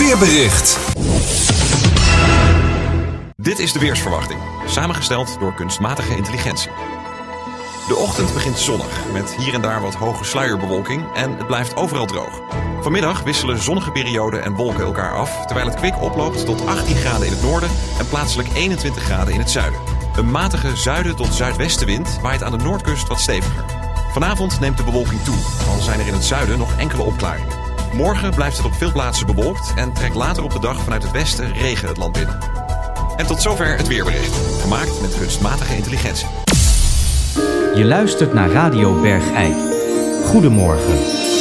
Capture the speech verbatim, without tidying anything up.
weerbericht. Dit is de weersverwachting, samengesteld door kunstmatige intelligentie. De ochtend begint zonnig, met hier en daar wat hoge sluierbewolking en het blijft overal droog. Vanmiddag wisselen zonnige perioden en wolken elkaar af, terwijl het kwik oploopt tot achttien graden in het noorden en plaatselijk eenentwintig graden in het zuiden. Een matige zuiden tot zuidwestenwind waait aan de noordkust wat steviger. Vanavond neemt de bewolking toe, al zijn er in het zuiden nog enkele opklaringen. Morgen blijft het op veel plaatsen bewolkt en trekt later op de dag vanuit het westen regen het land binnen. En tot zover het weerbericht, gemaakt met kunstmatige intelligentie. Je luistert naar Radio Bergijk. Goedemorgen.